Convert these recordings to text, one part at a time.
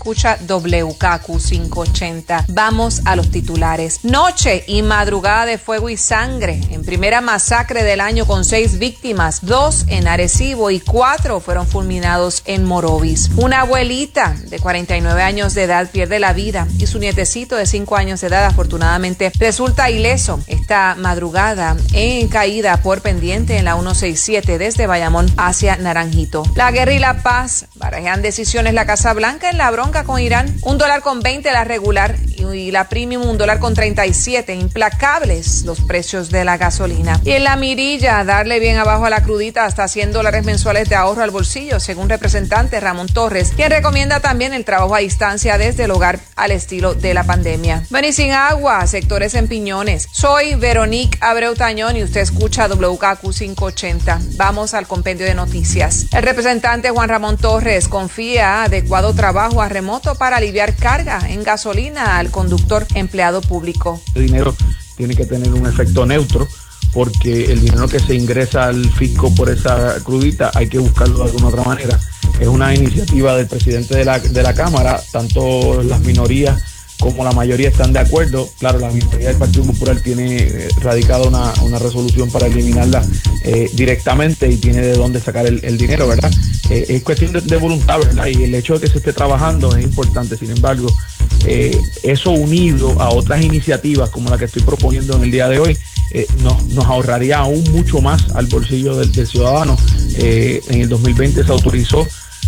escucha WKQ 580. Vamos a los titulares. Noche y madrugada de fuego y sangre en primera masacre del año con 6 víctimas, 2 en Arecibo y 4 fueron fulminados en Morovis. Una abuelita de 49 años de edad pierde la vida y su nietecito de 5 años de edad afortunadamente resulta ileso esta madrugada en caída por pendiente en la 167 desde Bayamón hacia Naranjito. La guerra y la paz barajean decisiones la Casa Blanca en la bronca con Irán. $1.20 la regular y la premium $1.37. Implacables los precios de la gasolina. Y en la mirilla, darle bien abajo a la crudita hasta $100 mensuales de ahorro al bolsillo, según representante Ramón Torres, quien recomienda también el trabajo a distancia desde el hogar al estilo de la pandemia. Ven y sin agua, sectores en Piñones. Soy Veronique Abreu Tañón y usted escucha WKQ 580. Vamos al compendio de noticias. El representante Juan Ramón Torres confía adecuado trabajo a remoto para aliviar carga en gasolina al conductor empleado público. El dinero tiene que tener un efecto neutro, porque el dinero que se ingresa al fisco por esa crudita hay que buscarlo de alguna otra manera. Es una iniciativa del presidente de la Cámara, tanto las minorías como la mayoría están de acuerdo. Claro, la minoría del Partido Popular tiene radicada una resolución para eliminarla directamente y tiene de dónde sacar el dinero, ¿verdad? Es cuestión de voluntad, ¿verdad? Y el hecho de que se esté trabajando es importante. Sin embargo, eso unido a otras iniciativas como la que estoy proponiendo en el día de hoy, nos ahorraría aún mucho más al bolsillo del ciudadano. En el 2020 se autorizó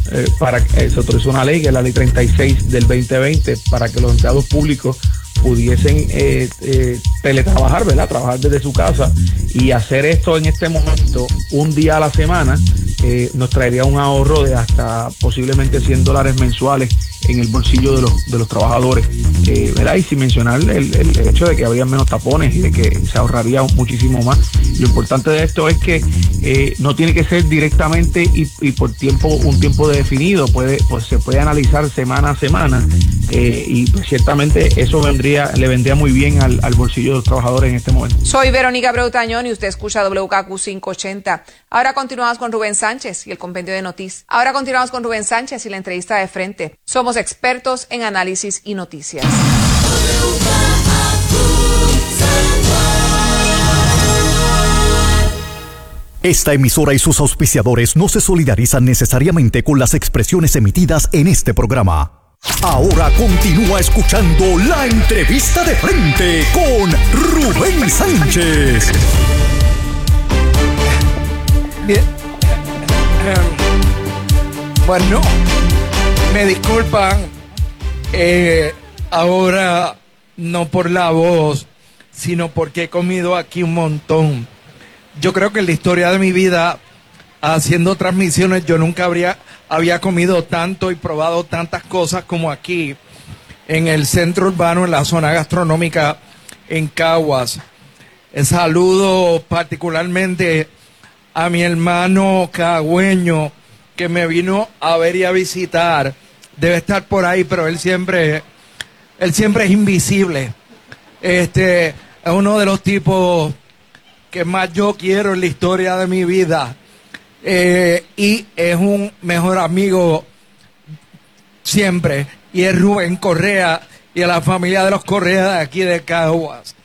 una ley, que es la ley 36 del 2020, para que los empleados públicos pudiesen teletrabajar, ¿verdad? Trabajar desde su casa, y hacer esto en este momento un día a la semana nos traería un ahorro de hasta posiblemente $100 mensuales en el bolsillo de los trabajadores, ¿verdad? Y sin mencionar el hecho de que habría menos tapones y de que se ahorraría muchísimo más. Lo importante de esto es que no tiene que ser directamente y por un tiempo definido, se puede analizar semana a semana, y pues ciertamente eso le vendría muy bien al bolsillo de los trabajadores en este momento. Soy Verónica Abreu Tañón y usted escucha WKQ 580. Ahora continuamos con Rubén Sánchez y el compendio de noticias. Ahora continuamos con Rubén Sánchez y la entrevista de frente. Somos expertos en análisis y noticias. Esta emisora y sus auspiciadores no se solidarizan necesariamente con las expresiones emitidas en este programa. Ahora continúa escuchando la entrevista de frente con Rubén Sánchez. Bien. Bueno, me disculpan, ahora no por la voz, sino porque he comido aquí un montón. Yo creo que en la historia de mi vida, haciendo transmisiones, yo nunca había comido tanto y probado tantas cosas como aquí, en el centro urbano, en la zona gastronómica, en Caguas. Saludo particularmente a mi hermano cagüeño, que me vino a ver y a visitar. Debe estar por ahí, pero él siempre es invisible. Es uno de los tipos que más yo quiero en la historia de mi vida. Y es un mejor amigo siempre. Y es Rubén Correa y a la familia de los Correa de aquí de Caguas.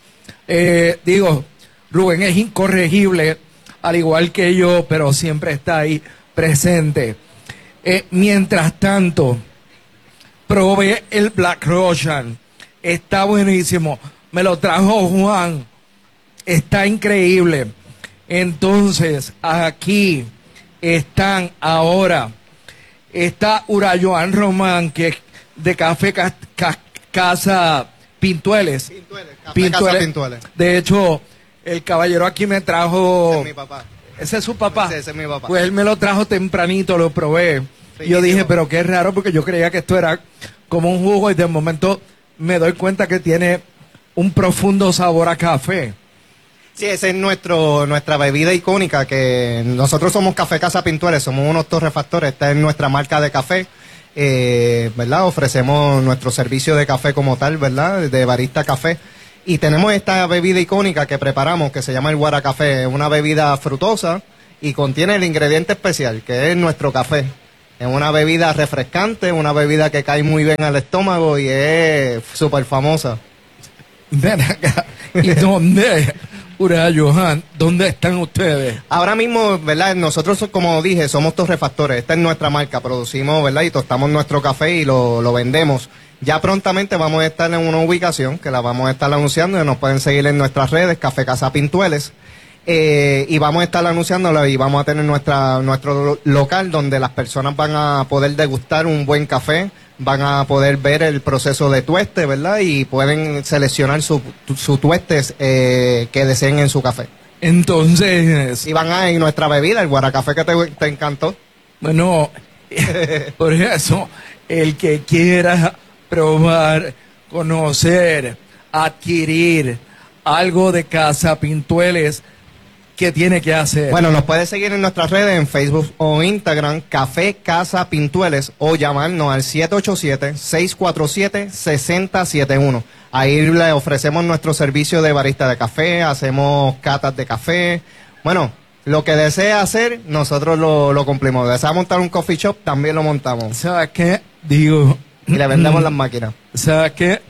Rubén es incorregible, al igual que yo, pero siempre está ahí presente. Mientras tanto, probé el Black Russian. Está buenísimo. Me lo trajo Juan. Está increíble. Entonces, aquí están ahora. Está Urayoan Román, que es de Café Casa Pintueles. Pintueles. De hecho, el caballero aquí me trajo... Ese es mi papá. ¿Ese es su papá? Ese es mi papá. Pues él me lo trajo tempranito, lo probé. Y yo dije, pero qué raro, porque yo creía que esto era como un jugo, y de momento me doy cuenta que tiene un profundo sabor a café. Sí, esa es nuestra bebida icónica, que nosotros somos Café Casa Pintuales, somos unos torrefactores. Esta es nuestra marca de café, ¿verdad? Ofrecemos nuestro servicio de café como tal, ¿verdad? De barista café. Y tenemos esta bebida icónica que preparamos, que se llama el Guaracafé. Es una bebida frutosa y contiene el ingrediente especial, que es nuestro café. Es una bebida refrescante, una bebida que cae muy bien al estómago y es súper famosa. Ven acá. ¿Y dónde, Ura Johan, dónde están ustedes? Ahora mismo, ¿verdad? Nosotros, como dije, somos torrefactores. Esta es nuestra marca. Producimos, ¿verdad? Y tostamos nuestro café y lo vendemos. Ya prontamente vamos a estar en una ubicación que la vamos a estar anunciando y nos pueden seguir en nuestras redes, Café Casa Pintueles. Y vamos a estar anunciándolo y vamos a tener nuestro local donde las personas van a poder degustar un buen café, van a poder ver el proceso de tueste, ¿verdad? Y pueden seleccionar su tuestes que deseen en su café. Entonces... Y van a ir nuestra bebida, el guaracafé que te encantó. Bueno, por eso, el que quiera probar, conocer, adquirir algo de Casa Pintueles, ¿qué tiene que hacer? Bueno, nos puede seguir en nuestras redes, en Facebook o Instagram, Café Casa Pintueles, o llamarnos al 787-647-6071. Ahí le ofrecemos nuestro servicio de barista de café, hacemos catas de café. Bueno, lo que desea hacer, nosotros lo cumplimos. Desea montar un coffee shop, también lo montamos. ¿Sabes qué? Digo... Y le vendemos las máquinas. ¿Sabes qué?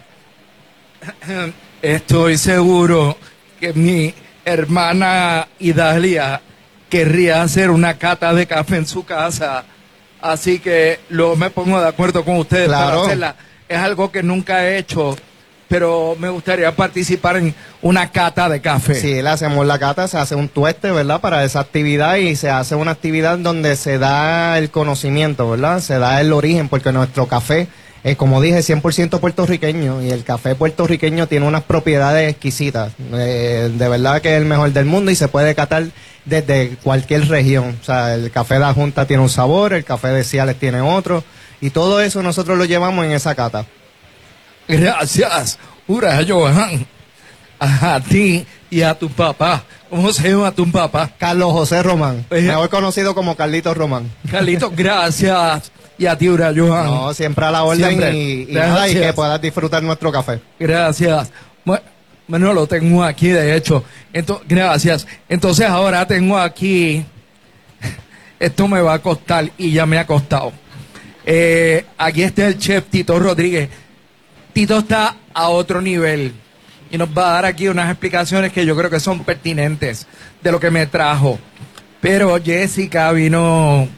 Estoy seguro que mi hermana Idalia querría hacer una cata de café en su casa, así que me pongo de acuerdo con ustedes para hacerla. Es algo que nunca he hecho, pero me gustaría participar en una cata de café. Sí, le hacemos la cata, se hace un tueste, ¿verdad? Para esa actividad y se hace una actividad donde se da el conocimiento, ¿verdad? Se da el origen, porque nuestro café como dije, 100% puertorriqueño, y el café puertorriqueño tiene unas propiedades exquisitas. De verdad que es el mejor del mundo y se puede catar desde cualquier región. O sea, el café de la Junta tiene un sabor, el café de Ciales tiene otro, y todo eso nosotros lo llevamos en esa cata. Gracias, Ura Johan, a ti y a tu papá. ¿Cómo se llama tu papá? Carlos José Román, mejor conocido como Carlitos Román. Carlitos, gracias. Y a ti, Ura Johan. No, siempre a la orden y nada, y que puedas disfrutar nuestro café. Gracias. Bueno, lo tengo aquí, de hecho. Gracias. Entonces ahora tengo aquí, esto me va a costar y ya me ha costado. Aquí está el chef Tito Rodríguez. Tito está a otro nivel y nos va a dar aquí unas explicaciones que yo creo que son pertinentes de lo que me trajo. Pero Jessica vino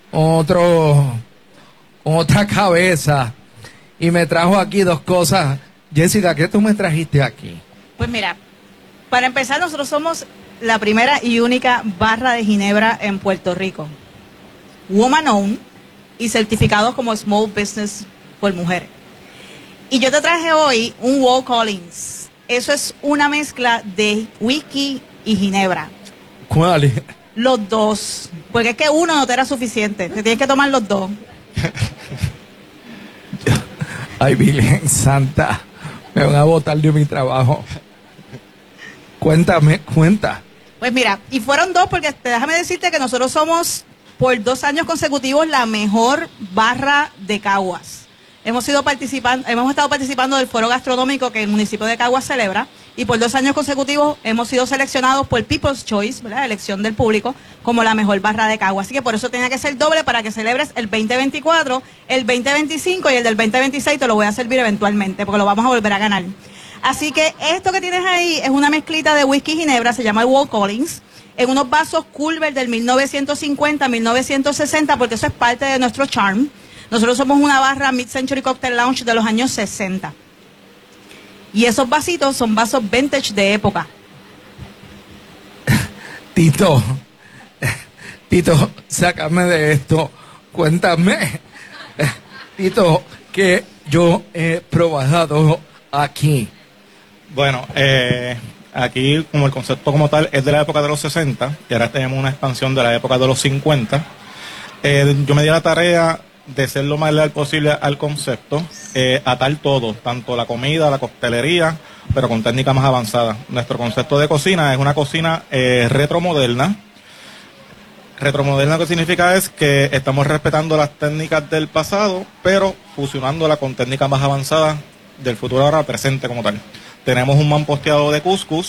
otra cabeza y me trajo aquí dos cosas. Jessica, ¿qué tú me trajiste aquí? Pues mira, para empezar, nosotros somos la primera y única barra de ginebra en Puerto Rico, woman owned y certificados como small business por mujeres. Y yo te traje hoy un Wall Collins. Eso es una mezcla de whisky y ginebra. ¿Cuál es? Los dos, porque es que uno no te era suficiente, te tienes que tomar los dos. Ay, Virgen Santa, me van a botar de mi trabajo. Cuenta. Pues mira, y fueron dos porque déjame decirte que nosotros somos por 2 años consecutivos la mejor barra de Caguas. Hemos estado participando del foro gastronómico que el municipio de Caguas celebra, y por 2 años consecutivos hemos sido seleccionados por People's Choice, ¿verdad? Elección del público, como la mejor barra de Caguas. Así que por eso tenía que ser doble para que celebres el 2024, el 2025 y el del 2026 te lo voy a servir eventualmente porque lo vamos a volver a ganar. Así que esto que tienes ahí es una mezclita de whisky y ginebra, se llama el Wall Collins, en unos vasos Culver del 1950-1960, porque eso es parte de nuestro charm. Nosotros somos una barra Mid-Century Cocktail Lounge de los años 60. Y esos vasitos son vasos vintage de época. Tito, sácame de esto. Cuéntame, Tito, que yo he probado aquí. Bueno, aquí como el concepto como tal es de la época de los 60 y ahora tenemos una expansión de la época de los 50. Yo me di la tarea de ser lo más leal posible al concepto, atar todo, tanto la comida, la coctelería, pero con técnicas más avanzadas. Nuestro concepto de cocina es una cocina retromoderna. Retromoderna, lo que significa es que estamos respetando las técnicas del pasado, pero fusionándola con técnicas más avanzadas del futuro ahora presente como tal. Tenemos un mamposteado de couscous,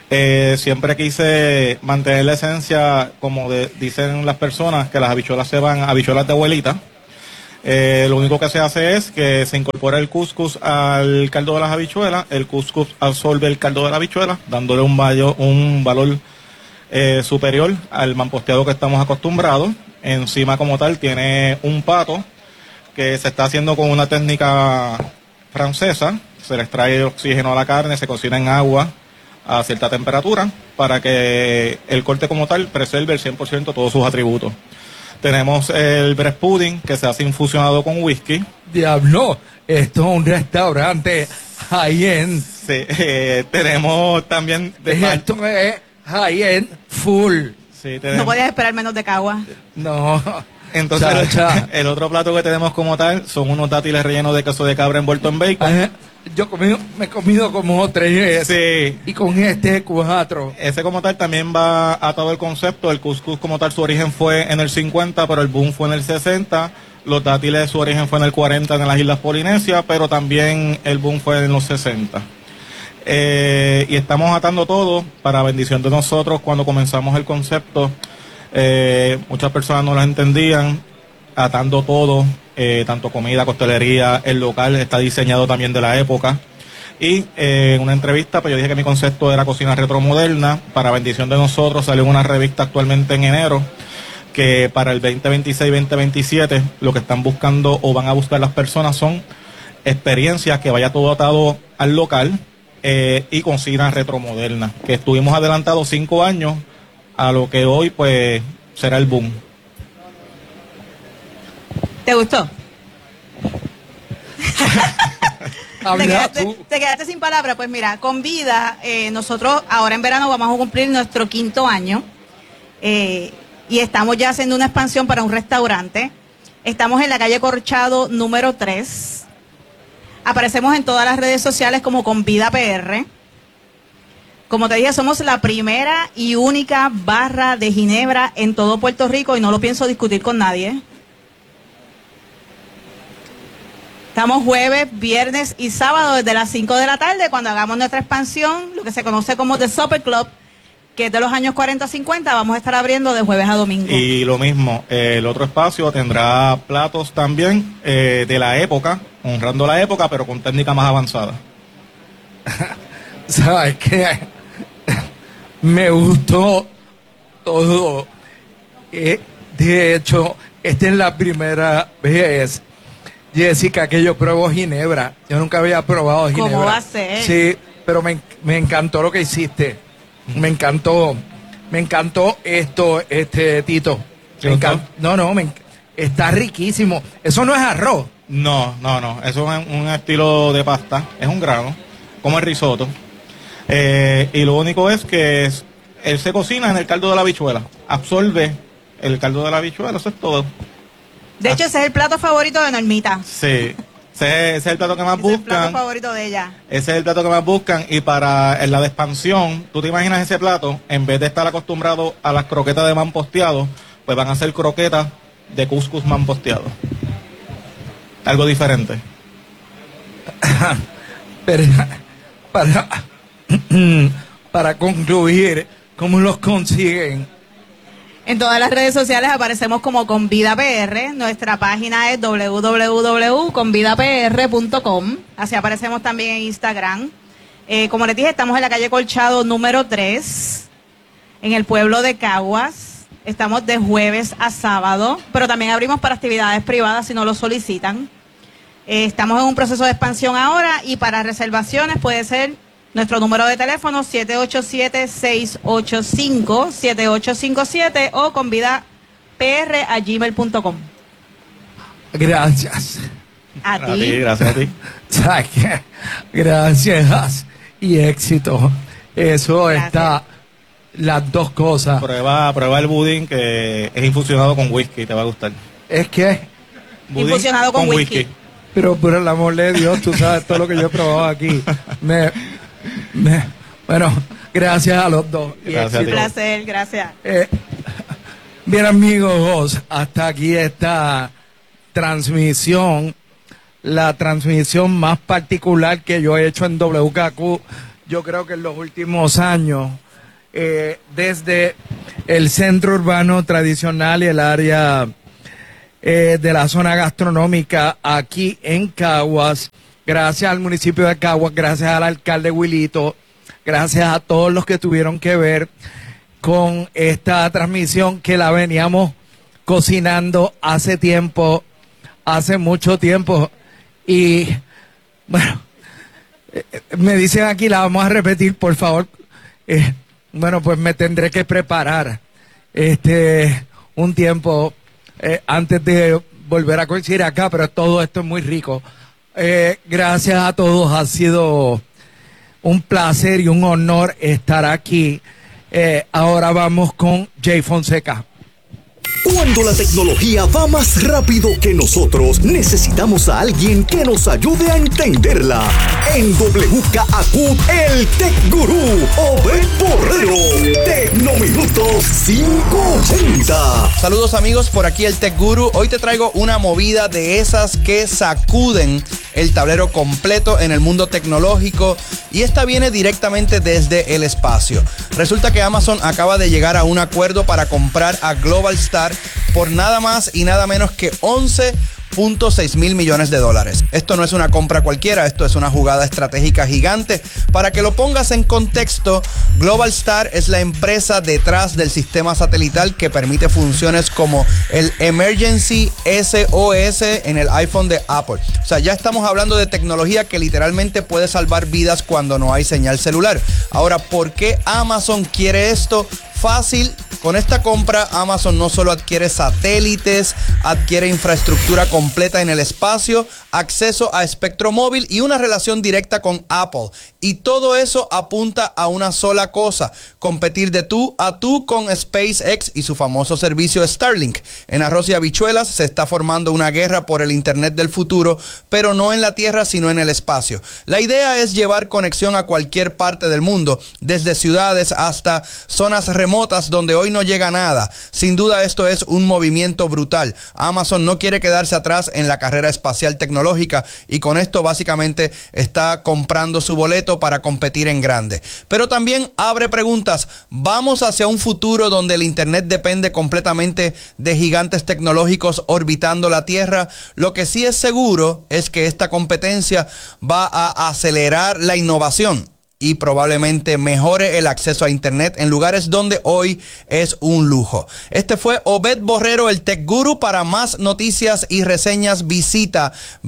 Siempre quise mantener la esencia, como dicen las personas, que las habichuelas se van habichuelas de abuelita. Lo único que se hace es que se incorpora el cuscús al caldo de las habichuelas, el cuscús absorbe el caldo de la habichuela, dándole un valor superior al mamposteado que estamos acostumbrados. Encima como tal tiene un pato que se está haciendo con una técnica francesa, se le extrae oxígeno a la carne, se cocina en agua a cierta temperatura para que el corte como tal preserve el 100% todos sus atributos. Tenemos el breast pudding que se hace infusionado con whisky. Diablo, esto es un restaurante high-end. Sí, tenemos también... Esto es high-end full. Sí, tenemos... No podías esperar menos de Cagua. No. Entonces, el otro plato que tenemos como tal son unos dátiles rellenos de queso de cabra envuelto en bacon. Me he comido como 3 Sí. Y con 4. Ese como tal también va atado al concepto. El cuscús como tal, su origen fue en el 50, pero el boom fue en el 60. Los dátiles, su origen fue en el 40 en las Islas Polinesia, pero también el boom fue en los 60. Y estamos atando todo para bendición de nosotros. Cuando comenzamos el concepto, muchas personas no lo entendían, atando todo, tanto comida, costelería, el local está diseñado también de la época. Y en una entrevista pues yo dije que mi concepto era cocina retromoderna. Para bendición de nosotros salió una revista actualmente en enero, que para el 2026-2027 lo que están buscando o van a buscar las personas son experiencias que vaya todo atado al local, y cocina retromoderna, que estuvimos adelantados 5 años a lo que hoy pues será el boom. ¿Te gustó? Te quedaste sin palabras. Pues mira, con vida, nosotros ahora en verano vamos a cumplir nuestro 5º año, y estamos ya haciendo una expansión para un restaurante. Estamos en la calle Corchado número 3. Aparecemos en todas las redes sociales como Con Vida PR. Como te dije, somos la primera y única barra de ginebra en todo Puerto Rico y no lo pienso discutir con nadie. Estamos jueves, viernes y sábado desde las 5 de la tarde cuando hagamos nuestra expansión, lo que se conoce como The Supper Club, que es de los años 40-50, vamos a estar abriendo de jueves a domingo. Y lo mismo, el otro espacio tendrá platos también de la época, honrando la época, pero con técnica más avanzada. ¿Sabes qué? Me gustó todo. De hecho, esta es la primera vez, Jessica, que yo pruebo ginebra. Yo nunca había probado ginebra. ¿Cómo va a ser? Sí, pero me encantó lo que hiciste. Me encantó esto, Tito. Está riquísimo. Eso no es arroz. No. Eso es un estilo de pasta. Es un grano, como el risotto. Y lo único es que él se cocina en el caldo de la habichuela. Absorbe el caldo de la habichuela, eso es todo. De hecho, ese es el plato favorito de Normita. Sí. Ese es el plato que más buscan. Es el plato favorito de ella. Ese es el plato que más buscan. Y para la de expansión, tú te imaginas ese plato, en vez de estar acostumbrado a las croquetas de mamposteado, pues van a ser croquetas de cuscús mamposteado. Algo diferente. Pero para concluir, ¿cómo los consiguen? En todas las redes sociales aparecemos como Con Vida PR. Nuestra página es www.convidapr.com. Así aparecemos también en Instagram. Como les dije, estamos en la calle Colchado número 3, en el pueblo de Caguas. Estamos de jueves a sábado, pero también abrimos para actividades privadas si no lo solicitan. Estamos en un proceso de expansión ahora y para reservaciones puede ser nuestro número de teléfono 787-685-7857 o convidapr@gmail.com. Gracias. A ti. Gracias a ti. Gracias y éxito. Eso Gracias. está, las dos cosas. Prueba el budín que es infusionado con whisky, te va a gustar. Es que, Budín Infusionado con whisky. pero por el amor de Dios, tú sabes todo lo que yo he probado aquí. Bueno, gracias a los dos. Y Gracias a ti. Un placer, gracias. Bien, amigos, hasta aquí esta transmisión, la transmisión más particular que yo he hecho en WKQ yo creo que en los últimos años, desde el centro urbano tradicional y el área de la zona gastronómica aquí en Caguas, gracias al municipio de Caguas, gracias al alcalde Wilito, gracias a todos los que tuvieron que ver con esta transmisión que la veníamos cocinando hace tiempo, hace mucho tiempo. Y bueno, me dicen aquí, la vamos a repetir, por favor. Bueno, pues me tendré que preparar un tiempo antes de volver a coincidir acá, pero todo esto es muy rico. Gracias a todos, ha sido un placer y un honor estar aquí. Ahora vamos con Jay Fonseca. Cuando la tecnología va más rápido que nosotros, necesitamos a alguien que nos ayude a entenderla. En WKAQ, el Tech Gurú, Obed Borrero. Tecnominutos 580. Saludos amigos, por aquí el Tech Guru. Hoy te traigo una movida de esas que sacuden el tablero completo en el mundo tecnológico, y esta viene directamente desde el espacio. Resulta que Amazon acaba de llegar a un acuerdo para comprar a Globalstar por nada más y nada menos que 11.6 mil millones de dólares. Esto no es una compra cualquiera, esto es una jugada estratégica gigante. Para que lo pongas en contexto, Globalstar es la empresa detrás del sistema satelital que permite funciones como el Emergency SOS en el iPhone de Apple. O sea, ya estamos hablando de tecnología que literalmente puede salvar vidas cuando no hay señal celular. Ahora, ¿por qué Amazon quiere esto? Fácil. Con esta compra, Amazon no solo adquiere satélites, adquiere infraestructura completa en el espacio, acceso a espectro móvil y una relación directa con Apple. Y todo eso apunta a una sola cosa: competir de tú a tú con SpaceX y su famoso servicio Starlink. En arroz y habichuelas se está formando una guerra por el Internet del futuro, pero no en la Tierra, sino en el espacio. La idea es llevar conexión a cualquier parte del mundo, desde ciudades hasta zonas remotas donde hoy no llega nada. Sin duda esto es un movimiento brutal. Amazon no quiere quedarse atrás en la carrera espacial tecnológica, y con esto básicamente está comprando su boleto para competir en grande. Pero también abre preguntas. ¿Vamos hacia un futuro donde el Internet depende completamente de gigantes tecnológicos orbitando la Tierra? Lo que sí es seguro es que esta competencia va a acelerar la innovación y probablemente mejore el acceso a Internet en lugares donde hoy es un lujo. Este fue Obed Borrero, el Tech Guru. Para más noticias y reseñas, visita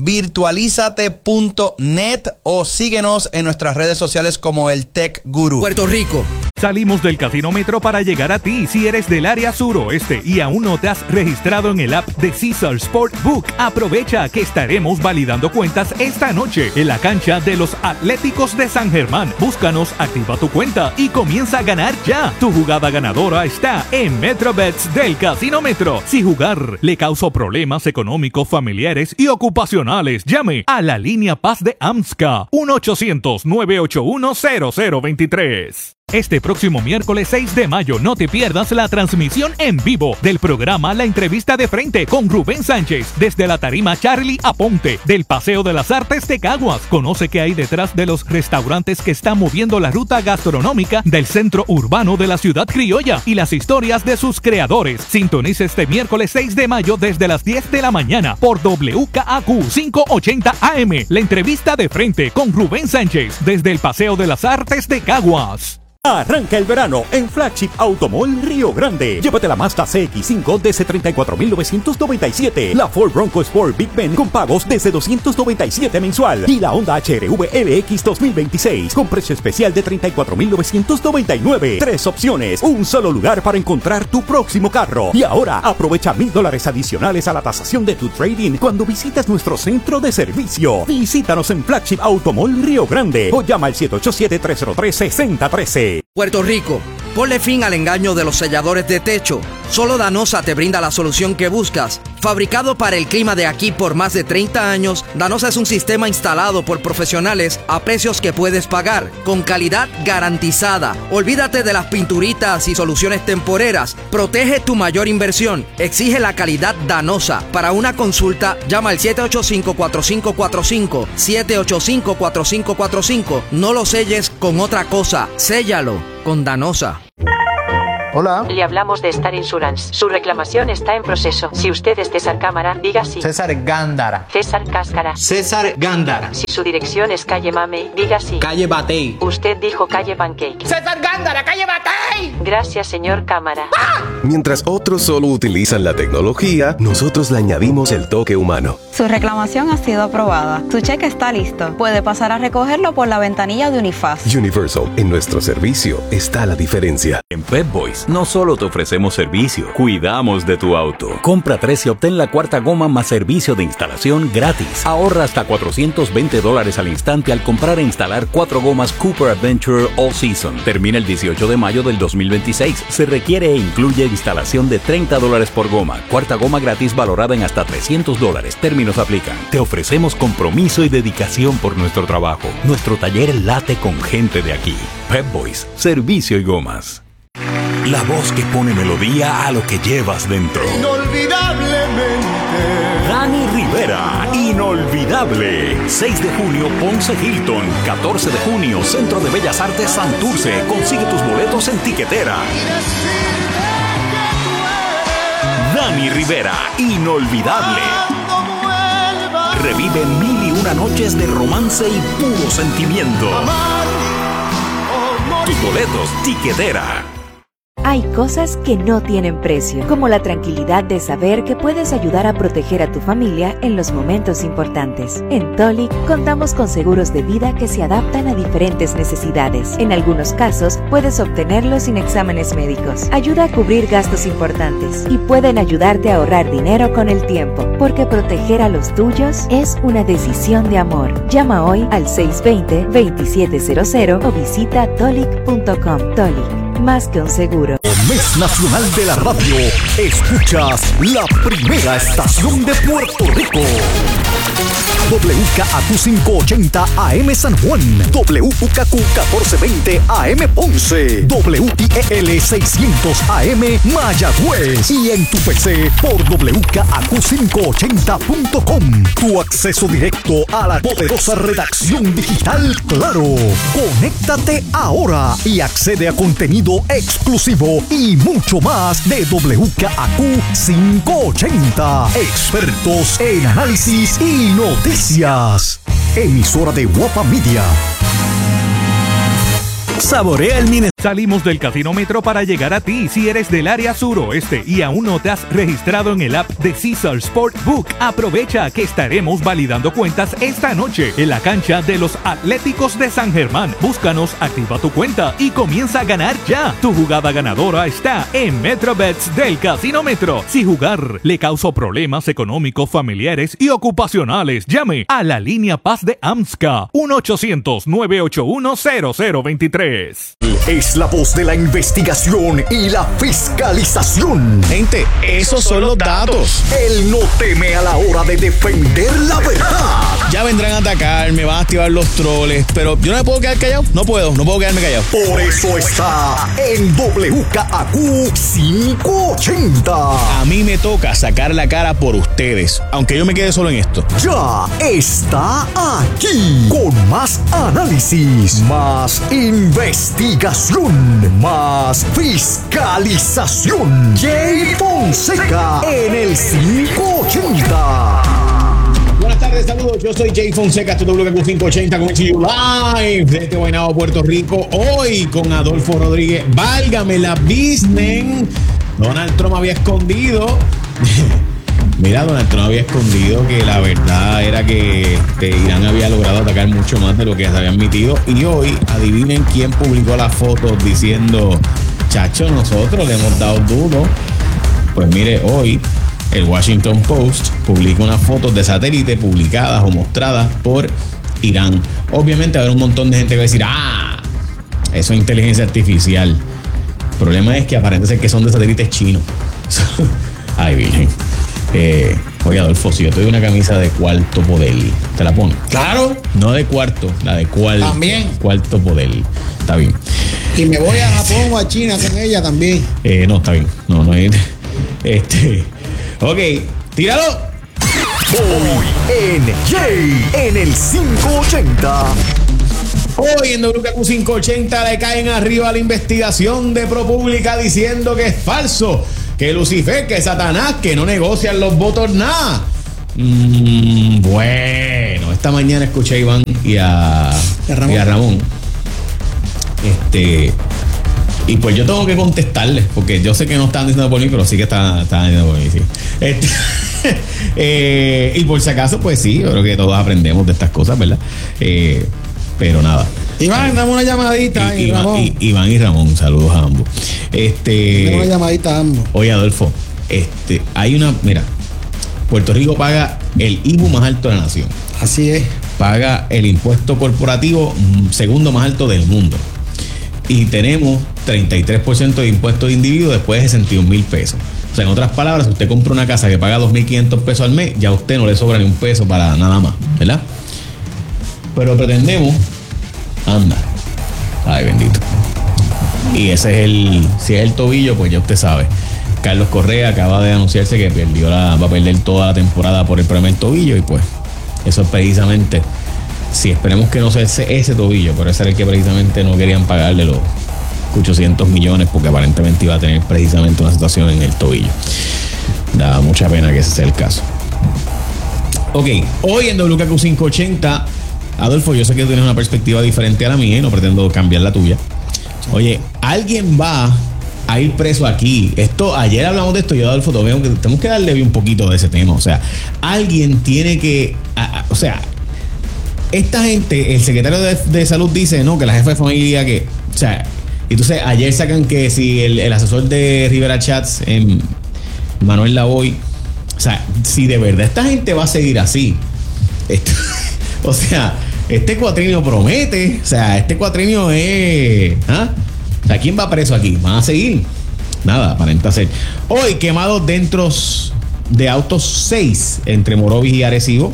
virtualizate.net o síguenos en nuestras redes sociales como el Tech Guru. Puerto Rico. Salimos del Casinometro para llegar a ti. Si eres del área suroeste y aún no te has registrado en el app de Caesars Sportbook, aprovecha que estaremos validando cuentas esta noche en la cancha de los Atléticos de San Germán. Búscanos, activa tu cuenta y comienza a ganar ya. Tu jugada ganadora está en MetroBets del Casinometro. Si jugar le causó problemas económicos, familiares y ocupacionales, llame a la línea Paz de AMSCA 1-800-981-0023. Este próximo miércoles 6 de mayo no te pierdas la transmisión en vivo del programa La Entrevista de Frente con Rubén Sánchez desde la tarima Charlie Aponte del Paseo de las Artes de Caguas. Conoce qué hay detrás de los restaurantes que están moviendo la ruta gastronómica del centro urbano de la ciudad criolla y las historias de sus creadores. Sintoniza este miércoles 6 de mayo desde las 10 de la mañana por WKAQ 580 AM. La Entrevista de Frente con Rubén Sánchez desde el Paseo de las Artes de Caguas. Arranca el verano en Flagship Automall Río Grande. Llévate la Mazda CX-5 desde $34,997, la Ford Bronco Sport Big Ben con pagos desde $297 mensual y la Honda HR-V LX 2026 con precio especial de $34,999. 3 opciones, un solo lugar para encontrar tu próximo carro. Y ahora aprovecha $1,000 adicionales a la tasación de tu trading cuando visitas nuestro centro de servicio. Visítanos en Flagship Automall Río Grande o llama al 787-303-6013. Puerto Rico, ponle fin al engaño de los selladores de techo. Solo Danosa te brinda la solución que buscas. Fabricado para el clima de aquí por más de 30 años, Danosa es un sistema instalado por profesionales a precios que puedes pagar, con calidad garantizada. Olvídate de las pinturitas y soluciones temporeras. Protege tu mayor inversión. Exige la calidad Danosa. Para una consulta, llama al 785-4545. 785-4545. No lo selles con otra cosa. Séllalo con Danosa. Hola. Le hablamos de Star Insurance. Su reclamación está en proceso. Si usted es César Cámara, diga sí. César Gándara. César Cáscara. César Gándara. Si su dirección es calle Mame, diga sí. Calle Batey. Usted dijo calle Pancake. César Gándara, calle Batey. Gracias, señor Cámara. ¡Ah! Mientras otros solo utilizan la tecnología, nosotros le añadimos el toque humano. Su reclamación ha sido aprobada. Su cheque está listo. Puede pasar a recogerlo por la ventanilla de Unifast. Universal, en nuestro servicio está la diferencia. En Pep Boys no solo te ofrecemos servicio, cuidamos de tu auto. Compra 3 y obtén la cuarta goma más servicio de instalación gratis. Ahorra hasta $420 al instante al comprar e instalar 4 gomas Cooper Adventure All Season. Termina el 18 de mayo del 2026. Se requiere e incluye instalación de $30 por goma. Cuarta goma gratis valorada en hasta $300. Términos aplican. Te ofrecemos compromiso y dedicación por nuestro trabajo. Nuestro taller late con gente de aquí. Pep Boys, servicio y gomas. La voz que pone melodía a lo que llevas dentro. Inolvidablemente. Dani Rivera, inolvidable. 6 de junio, Ponce Hilton. 14 de junio, Centro de Bellas Artes Santurce. Consigue tus boletos en Tiquetera. Dani Rivera, inolvidable. Revive 1001 noches de romance y puro sentimiento. Tus boletos, Tiquetera. Hay cosas que no tienen precio, como la tranquilidad de saber que puedes ayudar a proteger a tu familia en los momentos importantes. En Tolic contamos con seguros de vida que se adaptan a diferentes necesidades. En algunos casos, puedes obtenerlos sin exámenes médicos. Ayuda a cubrir gastos importantes y pueden ayudarte a ahorrar dinero con el tiempo, porque proteger a los tuyos es una decisión de amor. Llama hoy al 620-2700 o visita tolic.com. Tolic. Más que un seguro. Mes Nacional de la Radio. Escuchas la primera estación de Puerto Rico. WKAQ 580 AM San Juan. WKQ 1420 AM Ponce. WIEL 600 AM Mayagüez. Y en tu PC por WKAQ580.com. Tu acceso directo a la poderosa redacción digital Claro. Conéctate ahora y accede a contenido exclusivo y mucho más de WKAQ 580. Expertos en análisis y noticias. Emisora de Guapa Media. Saborea el Minnesota. Salimos del Casino Metro para llegar a ti. Si eres del área suroeste y aún no te has registrado en el app de Caesars Sportbook, aprovecha que estaremos validando cuentas esta noche en la cancha de los Atléticos de San Germán. Búscanos, activa tu cuenta y comienza a ganar ya. Tu jugada ganadora está en MetroBets del Casino Metro. Si jugar le causó problemas económicos, familiares y ocupacionales, llame a la línea Paz de AMSCA 1-800-981-0023. Es la voz de la investigación y la fiscalización. Gente, esos son los datos. Él no teme a la hora de defender la verdad. Ya vendrán a atacar, me van a activar los troles, pero yo no me puedo quedar callado. No puedo quedarme callado. Por eso está en WKAQ 580. A mí me toca sacar la cara por ustedes, aunque yo me quede solo en esto. Ya está aquí con más análisis, más investigación, más fiscalización. Jay Fonseca en el 580. Buenas tardes, saludos. Yo soy Jay Fonseca, tu WKAQ 580 con you live desde Guaynabo, Puerto Rico. Hoy con Adolfo Rodríguez. Válgame la business. Donald Trump había escondido. Mira, Donald Trump había escondido que la verdad era que Irán había logrado atacar mucho más de lo que se había admitido. Y hoy, adivinen quién publicó las fotos diciendo, chacho, nosotros le hemos dado duro. Pues mire, hoy el Washington Post publica unas fotos de satélite publicadas o mostradas por Irán. Obviamente va a haber un montón de gente que va a decir, eso es inteligencia artificial. El problema es que aparente ser que son de satélites chinos. Ay, virgen. Oye, Adolfo, si yo te doy una camisa de cuarto poder, ¿te la pones? Claro. No de cuarto, la de También. cuarto poder. Está bien. Y me voy a Japón o a China con ella también. No, está bien. No hay. Ok, tíralo. Hoy en Jay en el 580. Hoy en WKQ 580 le caen arriba la investigación de ProPublica diciendo que es falso, que Lucifer, que Satanás, que no negocian los votos nada. Bueno, esta mañana escuché a Iván y a Ramón. Y pues yo tengo que contestarles, porque yo sé que no están diciendo por mí, pero sí que están diciendo por mí, sí. Y por si acaso, pues sí, yo creo que todos aprendemos de estas cosas, ¿verdad? Pero nada. Iván, dame una llamadita. Iván y Ramón, saludos a ambos. Dame una llamadita a ambos. Oye, Adolfo, mira, Puerto Rico paga el IVU más alto de la nación. Así es. Paga el impuesto corporativo segundo más alto del mundo. Y tenemos 33% de impuesto de individuo después de 61 mil pesos. O sea, en otras palabras, si usted compra una casa que paga 2.500 pesos al mes, ya a usted no le sobra ni un peso para nada más, ¿verdad? Pero pretendemos, ay bendito. Y ese es si es el tobillo, pues ya usted sabe. Carlos Correa acaba de anunciarse que va a perder toda la temporada por el problema del tobillo, y pues eso es precisamente, si esperemos que no sea ese tobillo, pero ese era el que precisamente no querían pagarle los 800 millones, porque aparentemente iba a tener precisamente una situación en el tobillo. Da mucha pena que ese sea el caso. Ok, hoy en WKQ 580, Adolfo, yo sé que tú tienes una perspectiva diferente a la mía y no pretendo cambiar la tuya. Oye, alguien va a ir preso aquí. Ayer hablamos de esto y yo, Adolfo, tenemos que darle un poquito de ese tema. O sea, alguien tiene que, esta gente, el secretario de salud dice, no, que la jefa de familia entonces ayer sacan que si el asesor de Rivera Chats, Manuel Lavoy, o sea, si de verdad esta gente va a seguir así, o sea, este cuatrenio promete, o sea, este cuatrenio es, o sea, ¿quién va preso aquí? ¿Van a seguir? Nada, aparenta ser. Hoy quemados dentro de autos 6 entre Morovis y Arecibo.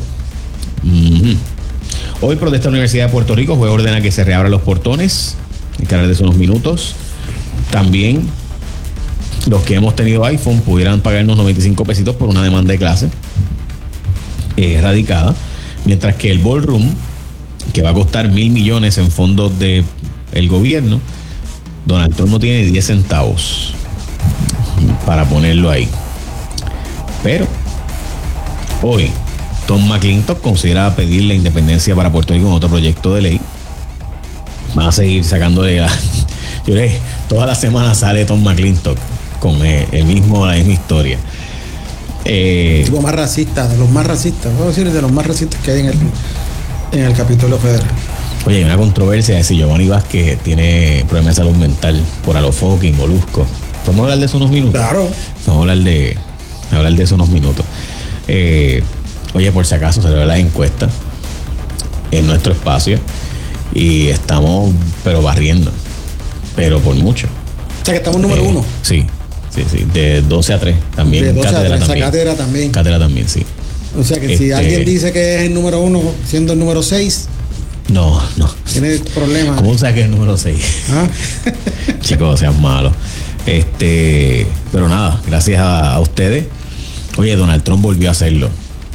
Hoy protesta la Universidad de Puerto Rico, juez ordena que se reabran los portones. Hay que hablar de eso unos minutos. También los que hemos tenido iPhone pudieran pagarnos 95 pesitos por una demanda de clase radicada, mientras que el Ballroom, que va a costar 1.000 millones en fondos del gobierno, Donald Trump no tiene 10 centavos para ponerlo ahí. Pero hoy Tom McClintock considera pedir la independencia para Puerto Rico en otro proyecto de ley. Van a seguir sacándole toda la semana sale Tom McClintock con la misma historia. Tipo más racista, de los más racistas, puedo decir, de los más racistas que hay en el Capitolio Federal. Oye, hay una controversia de si Giovanni Vázquez tiene problemas de salud mental por alofoque y molusco. ¿Podemos hablar de eso unos minutos? Claro. Vamos a hablar de eso unos minutos. Oye, por si acaso se le ve la encuesta en nuestro espacio y estamos barriendo, pero por mucho. O sea que estamos número 1. Sí, de 12 a 3 también. De 12 cátedra a 3, también. cátedra también. Cátedra también, sí. O sea que si alguien dice que es el número 1 siendo el número 6, no. tiene problemas. ¿Cómo sabes que es el número 6? Chicos, sean malos. Pero nada, gracias a ustedes. Oye, Donald Trump volvió a hacerlo.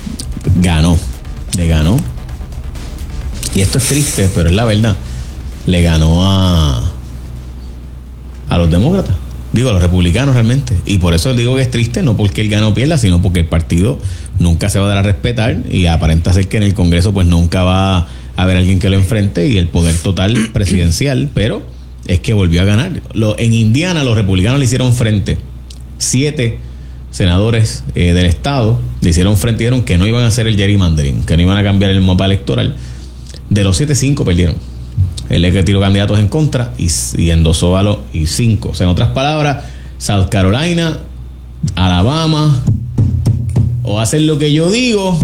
Le ganó. Y esto es triste, pero es la verdad. Le ganó a los demócratas. Digo, a los republicanos realmente. Y por eso digo que es triste, no porque él gane o pierda, sino porque el partido nunca se va a dar a respetar y aparenta ser que en el Congreso pues nunca va a haber alguien que lo enfrente y el poder total presidencial, pero es que volvió a ganar. En Indiana los republicanos le hicieron frente. 7 senadores del estado le hicieron frente y dijeron que no iban a hacer el gerrymandering, que no iban a cambiar el mapa electoral. De los 7, 5 perdieron. Él le tiró candidatos en contra y endosó a los 5. O sea, en otras palabras, South Carolina, Alabama, o hacen lo que yo digo,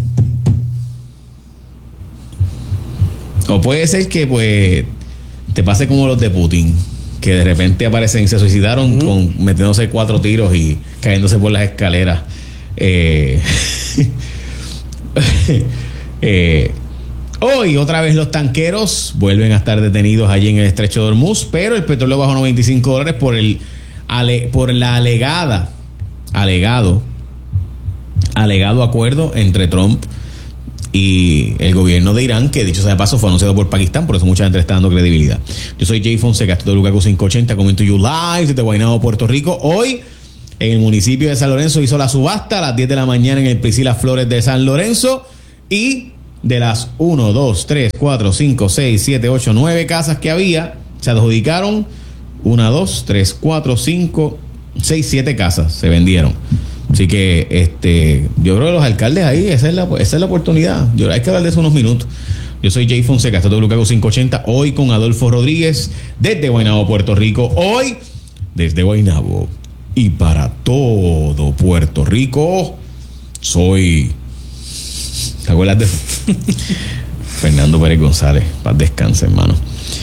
o puede ser que pues te pase como los de Putin, que de repente aparecen y se suicidaron metiéndose 4 tiros y cayéndose por las escaleras Hoy otra vez los tanqueros vuelven a estar detenidos allí en el estrecho de Hormuz, pero el petróleo bajó $95 por la alegado acuerdo entre Trump y el gobierno de Irán, que dicho sea de paso fue anunciado por Pakistán, por eso mucha gente le está dando credibilidad. Yo soy Jay Fonseca, esto es WKQ 580, coming to you live desde Guaynabo, Puerto Rico. Hoy en el municipio de San Lorenzo hizo la subasta a las 10 de la mañana en el Priscila Flores de San Lorenzo, y de las 1, 2, 3, 4, 5, 6, 7, 8, 9 casas que había, se adjudicaron 1, 2, 3, 4, 5, 6, 7 casas se vendieron. Así que yo creo que los alcaldes ahí, esa es la oportunidad. Hay que hablar de eso unos minutos. Yo soy Jay Fonseca, esto es WKQ 580, hoy con Adolfo Rodríguez desde Guaynabo, Puerto Rico. Hoy desde Guaynabo y para todo Puerto Rico, soy... ¿Te acuerdas de eso? Fernando Pérez González, paz descanse, hermano.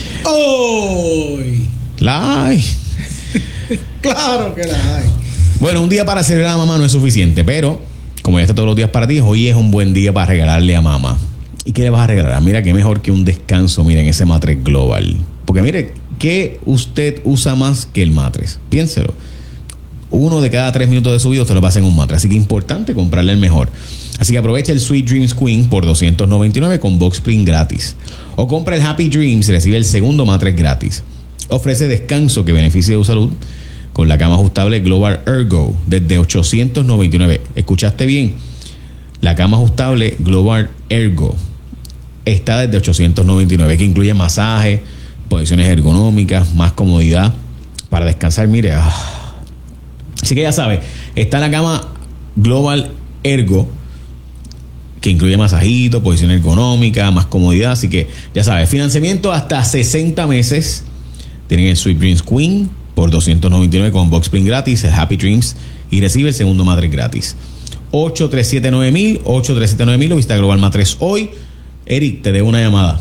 ¡Hoy! La hay. Claro que la hay. Bueno, un día para celebrar a mamá no es suficiente, pero como ya está todos los días para ti, hoy es un buen día para regalarle a mamá. ¿Y qué le vas a regalar? Mira, qué mejor que un descanso, miren, ese Matres Global. Porque mire, ¿qué usted usa más que el Matres? Piénselo. 1 de cada 3 minutos de su vida usted lo pasa en un Matres, así que es importante comprarle el mejor. Así que aprovecha el Sweet Dreams Queen por $299 con Box Spring gratis. O compra el Happy Dreams y recibe el segundo Matres gratis. Ofrece descanso que beneficie de tu salud con la cama ajustable Global Ergo desde $899. ¿Escuchaste bien? La cama ajustable Global Ergo está desde $899, que incluye masaje, posiciones ergonómicas, más comodidad para descansar. Mire, así que ya sabes, está la cama Global Ergo, que incluye masajito, posición ergonómica, más comodidad. Así que ya sabes, financiamiento hasta 60 meses. Tienen el Sweet Dreams Queen por $299 con Box Spring gratis, el Happy Dreams, y recibe el segundo Matres gratis. 8379000, 8379000, o visita Global Matres hoy. Eric, te debo una llamada.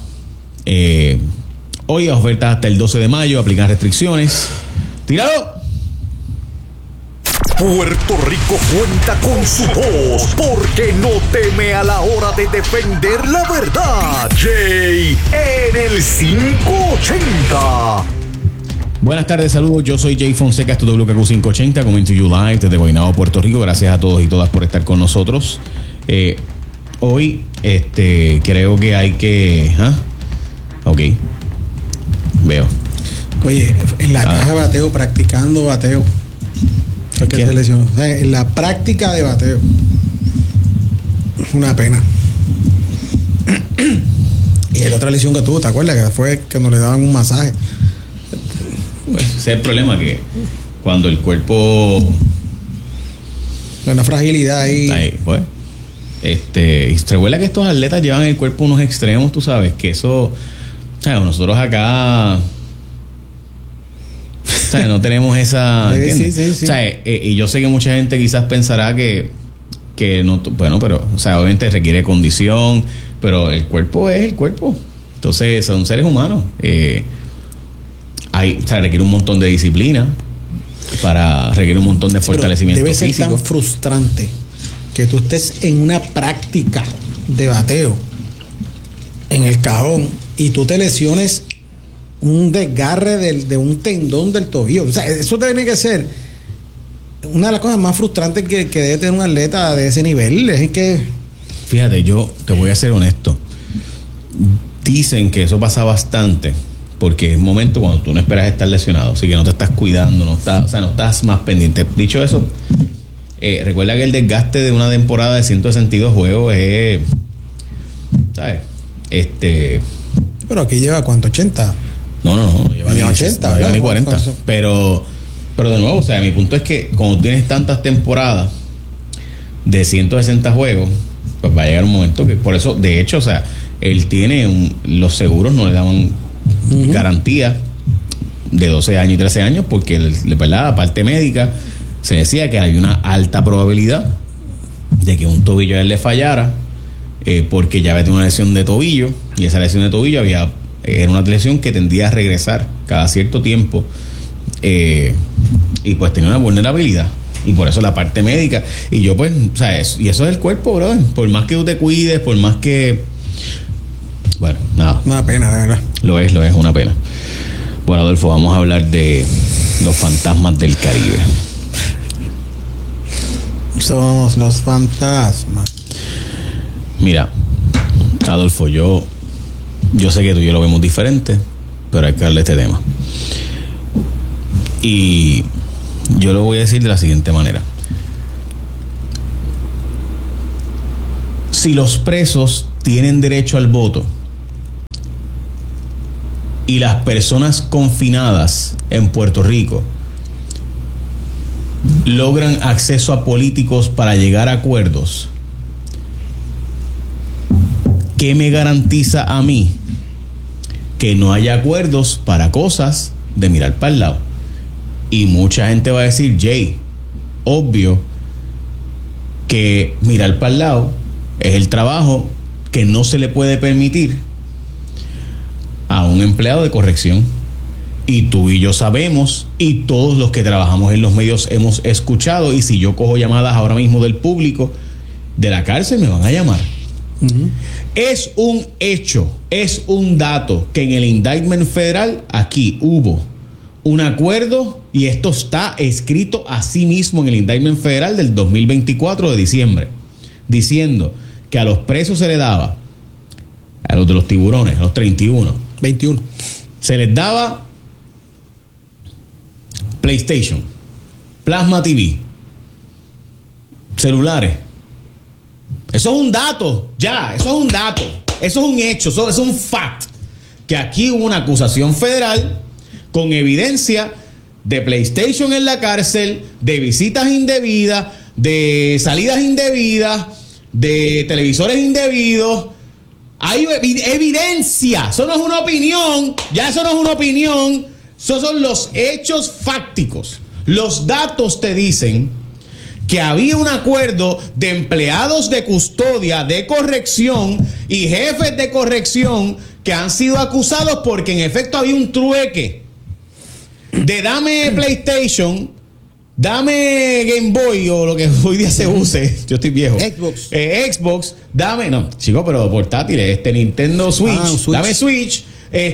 Hoy ofertas hasta el 12 de mayo, aplican restricciones. ¡Tíralo! Puerto Rico cuenta con su voz, porque no teme a la hora de defender la verdad. Jay en el 580. Buenas tardes, saludos. Yo soy Jay Fonseca, esto es WKQ 580, coming to you live desde Guaynabo, Puerto Rico. Gracias a todos y todas por estar con nosotros. Hoy, creo que hay que... Ok. Veo. Oye, en la caja de bateo, practicando bateo. Que se lesionó. O sea, en la práctica de bateo. Una pena. Y la otra lesión que tuvo, ¿te acuerdas? Que fue que nos le daban un masaje. Pues ese es el problema, que cuando el cuerpo... Una fragilidad ahí. Pues, recuerda que estos atletas llevan el cuerpo unos extremos, tú sabes, que eso... O sea, nosotros acá... O sea, no tenemos esa... Sí. O sea, y yo sé que mucha gente quizás pensará que no... Bueno, pero... O sea, obviamente requiere condición, pero el cuerpo es el cuerpo. Entonces, son seres humanos. Requiere un montón de disciplina, requiere un montón de fortalecimiento físico. Debe ser tan frustrante que tú estés en una práctica de bateo en el cajón y tú te lesiones un desgarre de un tendón del tobillo. O sea, eso tiene que ser una de las cosas más frustrantes que debe tener un atleta de ese nivel. Es que... Fíjate, yo te voy a ser honesto. Dicen que eso pasa bastante porque es un momento cuando tú no esperas estar lesionado, así que no te estás cuidando, no estás más pendiente. Dicho eso, recuerda que el desgaste de una temporada de 162 juegos es... ¿Sabes? Pero aquí lleva ¿cuánto? 80. No, lleva ni 80, lleva ni 40. Pero de nuevo, o sea, mi punto es que cuando tienes tantas temporadas de 160 juegos, pues va a llegar un momento que, por eso, de hecho, o sea, él tiene los seguros no le daban garantía de 12 años y 13 años, porque la parte médica se decía que hay una alta probabilidad de que un tobillo a él le fallara, porque ya había tenido una lesión de tobillo, y esa lesión de tobillo era una lesión que tendía a regresar cada cierto tiempo, y pues tenía una vulnerabilidad. Y por eso la parte médica. Y yo pues, o sea, y eso es el cuerpo, brother. Por más que tú te cuides, por más que... Bueno, nada. Una pena, de verdad. Lo es una pena. Bueno, Adolfo, vamos a hablar de los fantasmas del Caribe. Somos los fantasmas. Mira, Adolfo, yo sé que tú y yo lo vemos diferente, pero hay que darle este tema. Y yo lo voy a decir de la siguiente manera. Si los presos tienen derecho al voto y las personas confinadas en Puerto Rico logran acceso a políticos para llegar a acuerdos, ¿qué me garantiza a mí que no haya acuerdos para cosas de mirar para el lado? Y mucha gente va a decir, Jay, obvio que mirar para el lado es el trabajo que no se le puede permitir a un empleado de corrección. Y tú y yo sabemos, y todos los que trabajamos en los medios hemos escuchado, y si yo cojo llamadas ahora mismo del público de la cárcel, me van a llamar. Es un hecho, es un dato que en el indictment federal aquí hubo un acuerdo, y esto está escrito así mismo en el indictment federal del 2024 de diciembre, diciendo que a los presos se les daba, a los de los tiburones, a los 21, se les daba PlayStation, Plasma TV, celulares. Eso es un dato, ya, eso es un dato, eso es un hecho, eso es un fact. Que aquí hubo una acusación federal con evidencia de PlayStation en la cárcel, de visitas indebidas, de salidas indebidas, de televisores indebidos. Hay evidencia, eso no es una opinión, ya eso no es una opinión, esos son los hechos fácticos. Los datos te dicen que había un acuerdo de empleados de custodia, de corrección y jefes de corrección que han sido acusados porque en efecto había un trueque de dame PlayStation, dame Game Boy o lo que hoy día se use. Yo estoy viejo. Xbox, dame, no, chico, pero portátiles, Nintendo Switch, dame Switch,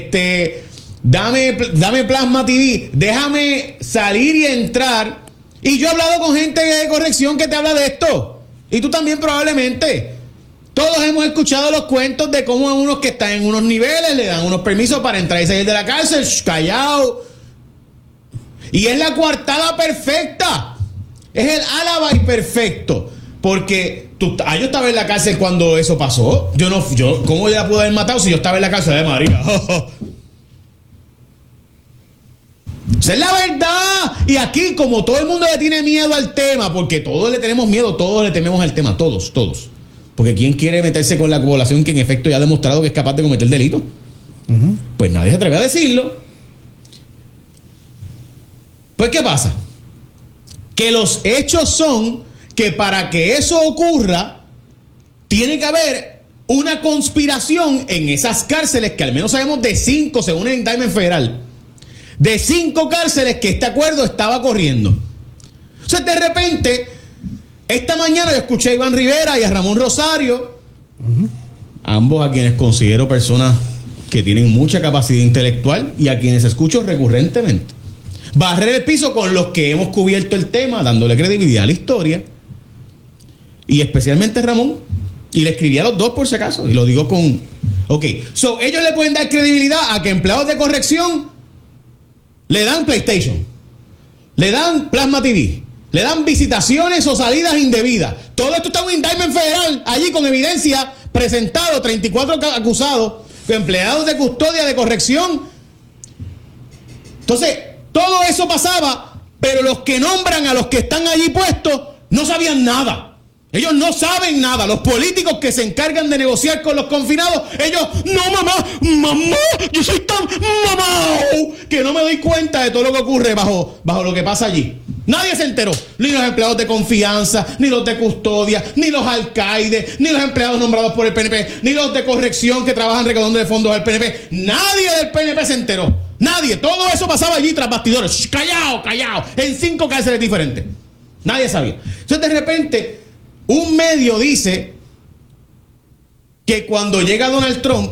dame Plasma TV, déjame salir y entrar. Y yo he hablado con gente de corrección que te habla de esto. Y tú también probablemente. Todos hemos escuchado los cuentos de cómo a unos que están en unos niveles le dan unos permisos para entrar y salir de la cárcel, callado. Y es la coartada perfecta. Es el álibi perfecto. Porque yo estaba en la cárcel cuando eso pasó. ¿Cómo ya pude haber matado si yo estaba en la cárcel de María? Esa es la verdad. Y aquí, como todo el mundo le tiene miedo al tema, porque todos le tenemos miedo, todos le tememos al tema, todos. Porque ¿quién quiere meterse con la población que en efecto ya ha demostrado que es capaz de cometer delito? Pues nadie se atreve a decirlo. Pues ¿qué pasa? Que los hechos son que para que eso ocurra, tiene que haber una conspiración en esas cárceles, que al menos sabemos de 5, según el indictment federal, de 5 cárceles que este acuerdo estaba corriendo. O sea, de repente, esta mañana yo escuché a Iván Rivera y a Ramón Rosario, ambos a quienes considero personas que tienen mucha capacidad intelectual y a quienes escucho recurrentemente, barrer el piso con los que hemos cubierto el tema, dándole credibilidad a la historia, y especialmente Ramón, y le escribí a los dos por si acaso, y lo digo con... Ok, so ellos le pueden dar credibilidad a que empleados de corrección le dan PlayStation, le dan Plasma TV, le dan visitaciones o salidas indebidas. Todo esto está en un indictment federal, allí con evidencia, presentado, 34 acusados, empleados de custodia, de corrección. Entonces, todo eso pasaba, pero los que nombran a los que están allí puestos no sabían nada. Ellos no saben nada. Los políticos que se encargan de negociar con los confinados, ellos, no mamá, yo soy tan mamado que no me doy cuenta de todo lo que ocurre bajo lo que pasa allí. Nadie se enteró, ni los empleados de confianza, ni los de custodia, ni los alcaides, ni los empleados nombrados por el PNP, ni los de corrección que trabajan recaudando de fondos del PNP. Nadie del PNP se enteró. Nadie. Todo eso pasaba allí tras bastidores. Callado, en 5 cárceles diferentes. Nadie sabía. Entonces, de repente, un medio dice que cuando llega Donald Trump,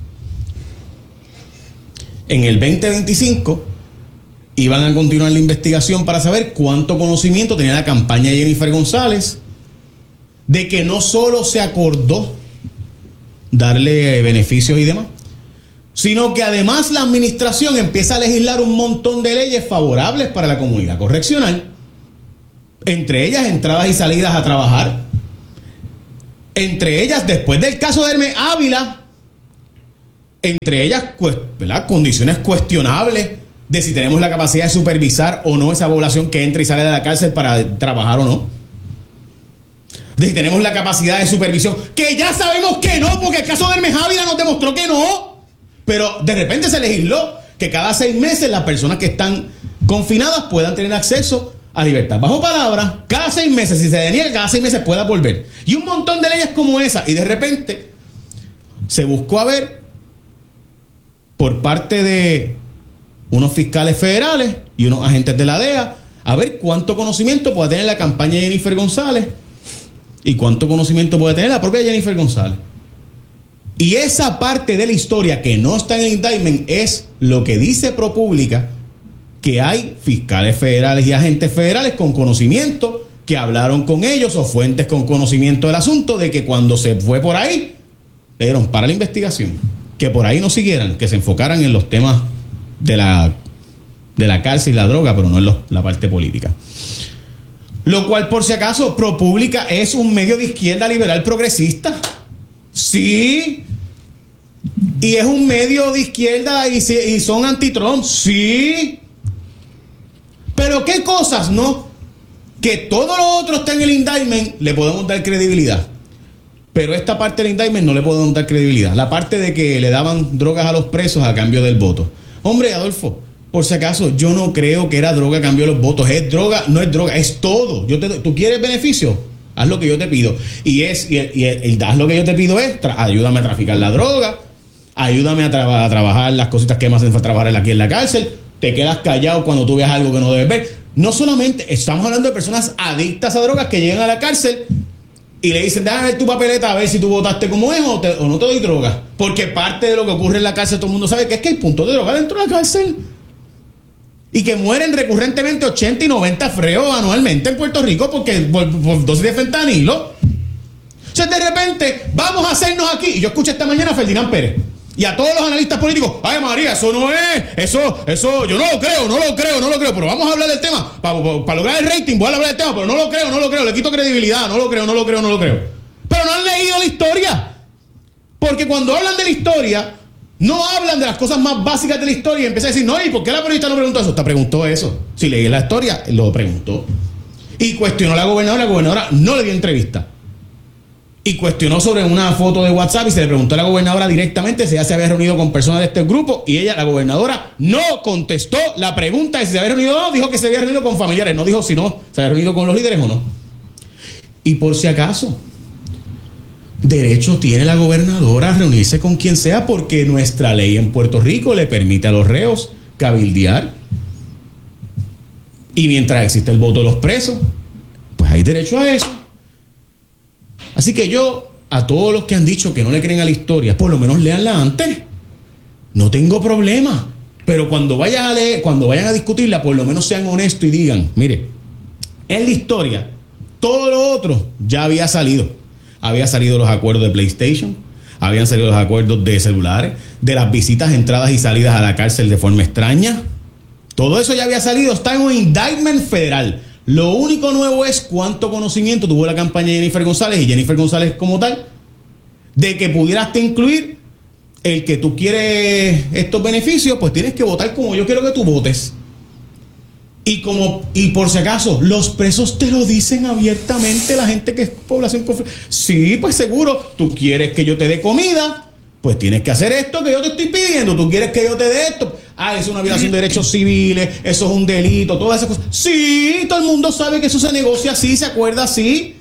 en el 2025, iban a continuar la investigación para saber cuánto conocimiento tenía la campaña de Jennifer González, de que no solo se acordó darle beneficios y demás, sino que además la administración empieza a legislar un montón de leyes favorables para la comunidad correccional, entre ellas entradas y salidas a trabajar, entre ellas, después del caso de Hermes Ávila, entre ellas, ¿verdad?, condiciones cuestionables de si tenemos la capacidad de supervisar o no esa población que entra y sale de la cárcel para trabajar o no. De si tenemos la capacidad de supervisión, que ya sabemos que no, porque el caso de Hermes Ávila nos demostró que no. Pero de repente se legisló que cada 6 meses las personas que están confinadas puedan tener acceso a libertad bajo palabra. Cada 6 meses, si se deniega, cada 6 meses pueda volver. Y un montón de leyes como esa. Y de repente se buscó a ver por parte de unos fiscales federales y unos agentes de la DEA, a ver cuánto conocimiento puede tener la campaña de Jennifer González y cuánto conocimiento puede tener la propia Jennifer González. Y esa parte de la historia que no está en el indictment es lo que dice ProPublica, que hay fiscales federales y agentes federales con conocimiento que hablaron con ellos o fuentes con conocimiento del asunto, de que cuando se fue por ahí, le dieron para la investigación, que por ahí no siguieran, que se enfocaran en los temas de la cárcel y la droga, pero no en la parte política. Lo cual, por si acaso, ProPublica es un medio de izquierda liberal progresista. Sí. Y es un medio de izquierda y son anti-Trump. Sí. Pero qué cosas, ¿no? Que todo lo otro está en el indictment, le podemos dar credibilidad. Pero esta parte del indictment no le podemos dar credibilidad. La parte de que le daban drogas a los presos a cambio del voto. Hombre, Adolfo, por si acaso, yo no creo que era droga a cambio de los votos. Es droga, no es droga, es todo. ¿Tú quieres beneficio? Haz lo que yo te pido. Y haz lo que yo te pido es, ayúdame a traficar la droga, ayúdame a trabajar las cositas que me hacen trabajar aquí en la cárcel. Te quedas callado cuando tú veas algo que no debes ver. No solamente, estamos hablando de personas adictas a drogas que llegan a la cárcel y le dicen, déjame ver tu papeleta a ver si tú votaste como es o no te doy droga. Porque parte de lo que ocurre en la cárcel, todo el mundo sabe que es que hay puntos de droga dentro de la cárcel. Y que mueren recurrentemente 80 y 90 freos anualmente en Puerto Rico porque por dosis de fentanilo. O sea, de repente, vamos a hacernos aquí. Y yo escuché esta mañana a Ferdinand Pérez y a todos los analistas políticos. Ay, María, eso no es. Eso, yo no lo creo. Pero vamos a hablar del tema. Para lograr el rating, voy a hablar del tema, pero no lo creo. Le quito credibilidad. No lo creo. Pero no han leído la historia. Porque cuando hablan de la historia, no hablan de las cosas más básicas de la historia y empiezan a decir, no, ¿y por qué la periodista no preguntó eso? Te preguntó eso. Si leí la historia, lo preguntó. Y cuestionó a la gobernadora no le dio entrevista. Y cuestionó sobre una foto de WhatsApp y se le preguntó a la gobernadora directamente si ella se había reunido con personas de este grupo y la gobernadora, no contestó la pregunta de si se había reunido o no, dijo que se había reunido con familiares, no dijo si no, se había reunido con los líderes o no. Y por si acaso, derecho tiene la gobernadora a reunirse con quien sea porque nuestra ley en Puerto Rico le permite a los reos cabildear. Y mientras existe el voto de los presos, pues hay derecho a eso. Así que yo, a todos los que han dicho que no le creen a la historia, por lo menos léanla antes. No tengo problema. Pero cuando vayan a leer, cuando vayan a discutirla, por lo menos sean honestos y digan, mire, en la historia, todo lo otro ya había salido. Habían salido los acuerdos de PlayStation, habían salido los acuerdos de celulares, de las visitas, entradas y salidas a la cárcel de forma extraña. Todo eso ya había salido, está en un indictment federal. Lo único nuevo es cuánto conocimiento tuvo la campaña de Jennifer González y Jennifer González como tal, de que pudieras te incluir el que tú quieres estos beneficios, pues tienes que votar como yo quiero que tú votes. Y por si acaso, los presos te lo dicen abiertamente, la gente que es población conflictiva. Sí, pues seguro, tú quieres que yo te dé comida, pues tienes que hacer esto que yo te estoy pidiendo. Tú quieres que yo te dé esto. Eso es una violación de derechos civiles, eso es un delito, todas esas cosas. Sí, todo el mundo sabe que eso se negocia así, se acuerda así.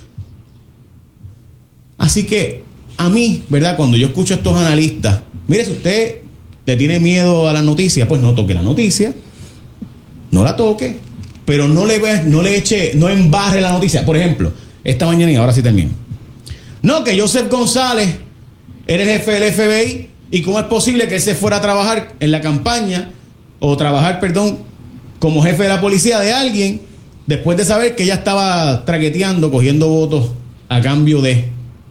Así que a mí, ¿verdad? Cuando yo escucho a estos analistas, mire, si usted le tiene miedo a las noticias, pues no toque la noticia. No la toque, pero no embarre la noticia. Por ejemplo, esta mañana, y ahora sí termino. No, que Joseph González era el jefe del FBI, y cómo es posible que él se fuera a trabajar en la campaña, como jefe de la policía de alguien, después de saber que ella estaba traqueteando, cogiendo votos a cambio de...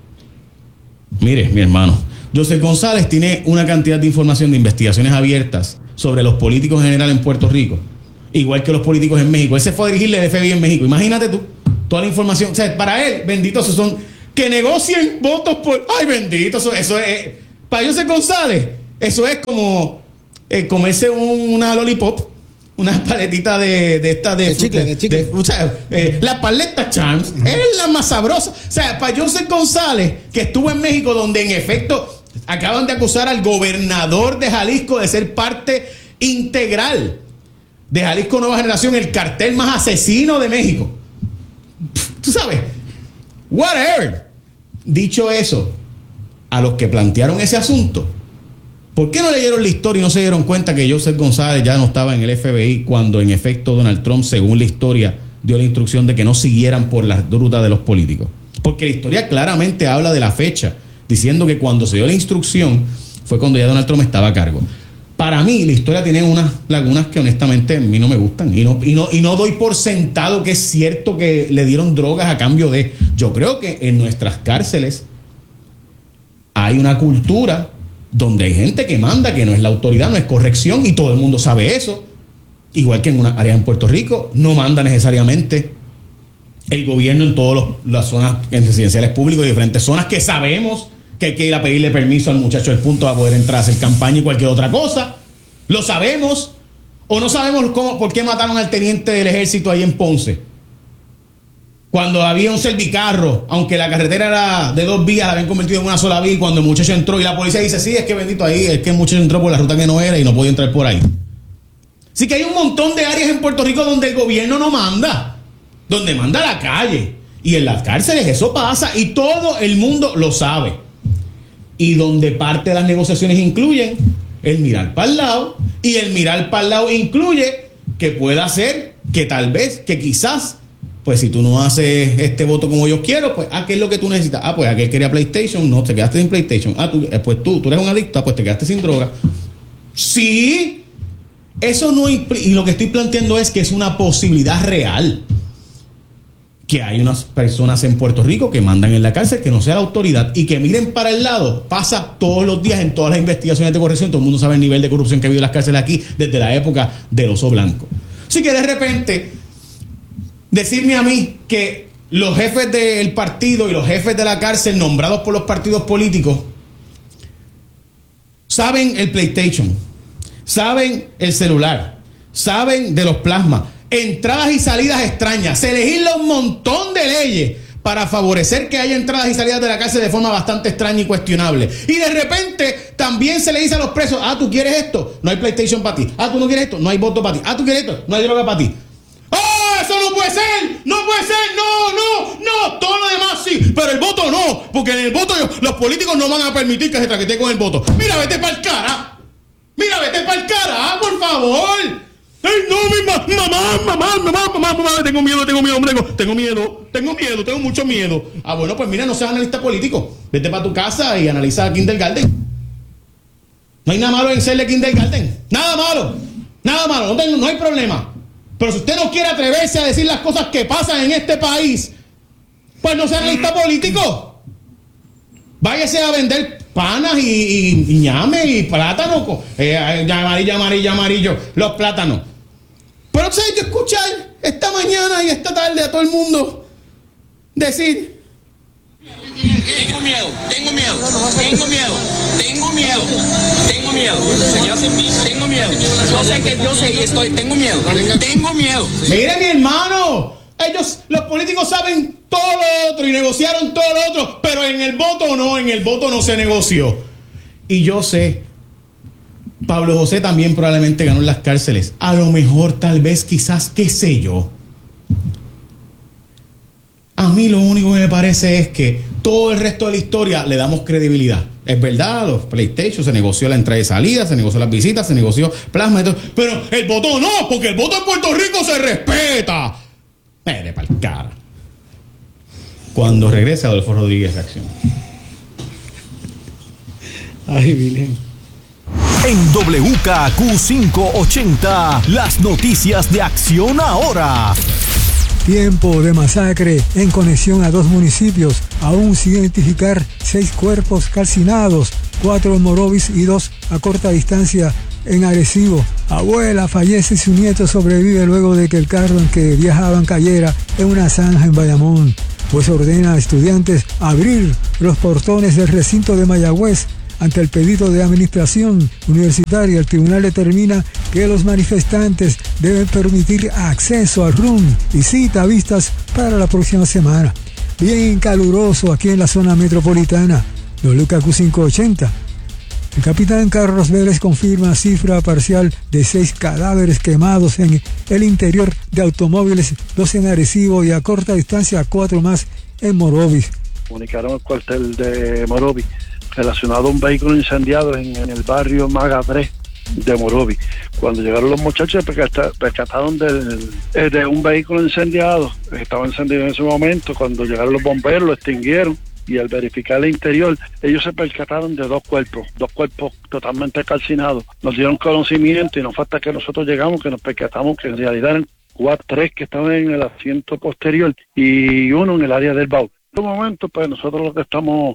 Mire, mi hermano, Joseph González tiene una cantidad de información, de investigaciones abiertas sobre los políticos en general en Puerto Rico, igual que los políticos en México. Él se fue a dirigirle al FBI en México. Imagínate tú, toda la información. O sea, para él, bendito, esos son que negocien votos por... Ay, bendito, eso es... Para Joseph González, eso es como comerse una lollipop, una paletita de chicle. O sea, la paleta Charms es la más sabrosa. O sea, para Joseph González, que estuvo en México, donde en efecto acaban de acusar al gobernador de Jalisco de ser parte integral de Jalisco Nueva Generación, el cartel más asesino de México. Tú sabes, whatever. Dicho eso, a los que plantearon ese asunto, ¿por qué no leyeron la historia y no se dieron cuenta que Joseph González ya no estaba en el FBI cuando en efecto Donald Trump, según la historia, dio la instrucción de que no siguieran por las rutas de los políticos? Porque la historia claramente habla de la fecha, diciendo que cuando se dio la instrucción fue cuando ya Donald Trump estaba a cargo. Para mí la historia tiene unas lagunas que honestamente a mí no me gustan, y no doy por sentado que es cierto que le dieron drogas a cambio de... Yo creo que en nuestras cárceles hay una cultura donde hay gente que manda, que no es la autoridad, no es corrección, y todo el mundo sabe eso. Igual que en una área en Puerto Rico, no manda necesariamente el gobierno en todas las zonas en residenciales públicos y diferentes zonas, que sabemos que hay que ir a pedirle permiso al muchacho del punto para poder entrar a hacer campaña y cualquier otra cosa. Lo sabemos. O no sabemos por qué mataron al teniente del ejército ahí en Ponce, cuando había un servicarro, aunque la carretera era de 2 vías, la habían convertido en una sola vía, y cuando el muchacho entró y la policía dice, sí, es que bendito ahí, es que el muchacho entró por la ruta que no era y no podía entrar por ahí. Así que hay un montón de áreas en Puerto Rico donde el gobierno no manda, donde manda la calle, y en las cárceles eso pasa y todo el mundo lo sabe, y donde parte de las negociaciones incluyen el mirar para el lado, y el mirar para el lado incluye que pueda ser que tal vez, que quizás, pues si tú no haces este voto como yo quiero, pues ¿qué es lo que tú necesitas? Pues aquel quería PlayStation, no, te quedaste sin PlayStation. Pues tú eres un adicto, pues te quedaste sin droga. Sí, eso no implica, y lo que estoy planteando es que es una posibilidad real, que hay unas personas en Puerto Rico que mandan en la cárcel, que no sea la autoridad, y que miren para el lado. Pasa todos los días en todas las investigaciones de corrección. Todo el mundo sabe el nivel de corrupción que ha habido en las cárceles aquí desde la época del Oso Blanco. Así que de repente decirme a mí que los jefes del partido y los jefes de la cárcel nombrados por los partidos políticos saben el PlayStation, saben el celular, saben de los plasmas, entradas y salidas extrañas, se legisla un montón de leyes para favorecer que haya entradas y salidas de la cárcel de forma bastante extraña y cuestionable. Y de repente también se le dice a los presos, tú quieres esto, no hay PlayStation para ti. Tú no quieres esto, no hay voto para ti. Tú quieres esto, no hay droga para ti. ¡Eso no puede ser! ¡No puede ser! ¡No! Todo lo demás sí, pero el voto no, porque en el voto los políticos no van a permitir que se traquetee con el voto. Mira, vete para el cara. Por favor. ¡Ay, no, mi mamá! Tengo miedo, tengo mucho miedo. Bueno, pues mira, no seas analista político. Vete para tu casa y analiza Kindergarten. No hay nada malo en serle Kindergarten. Nada malo, no hay problema. Pero si usted no quiere atreverse a decir las cosas que pasan en este país, pues no sea analista político. Váyase a vender panas y ñame y plátanos. Amarillo, los plátanos. Pero ¿sabes? Yo escuchar esta mañana y esta tarde a todo el mundo decir: Tengo miedo. Tengo miedo. Mire, mi hermano, los políticos saben todo lo otro y negociaron todo lo otro, pero en el voto no se negoció. Y yo sé, Pablo José también probablemente ganó en las cárceles. A lo mejor, tal vez, quizás, qué sé yo. A mí lo único que me parece es que todo el resto de la historia le damos credibilidad. Es verdad, los PlayStation, se negoció la entrada y salida, se negoció las visitas, se negoció plasma y todo. Pero el voto no, porque el voto en Puerto Rico se respeta. Pere pa'l cara. Cuando regrese Adolfo Rodríguez de Acción. Ay, Virgen. En WKQ 580, las noticias de Acción Ahora. Tiempo de masacre en conexión a 2 municipios, aún sin identificar 6 cuerpos calcinados, 4 en Morovis y 2 a corta distancia en Arecibo. Abuela fallece y su nieto sobrevive luego de que el carro en que viajaban cayera en una zanja en Bayamón. Pues ordena a estudiantes abrir los portones del recinto de Mayagüez. Ante el pedido de administración universitaria, el tribunal determina que los manifestantes deben permitir acceso al RUM y cita vistas para la próxima semana. Bien caluroso aquí en la zona metropolitana. WKQ 580. El capitán Carlos Vélez confirma cifra parcial de 6 cadáveres quemados en el interior de automóviles, 2 en Arecibo y a corta distancia 4 más en Morovis. Comunicaron al cuartel de Morovis relacionado a un vehículo incendiado en el barrio Maga 3 de Morovis. Cuando llegaron los muchachos percataron de un vehículo incendiado, estaba encendido en ese momento. Cuando llegaron los bomberos lo extinguieron y al verificar el interior ellos se percataron de 2 cuerpos totalmente calcinados. Nos dieron conocimiento y no falta que nosotros llegamos que nos percatamos que en realidad eran 3 que estaban en el asiento posterior y 1 en el área del baúl. En este momento, pues nosotros lo que estamos,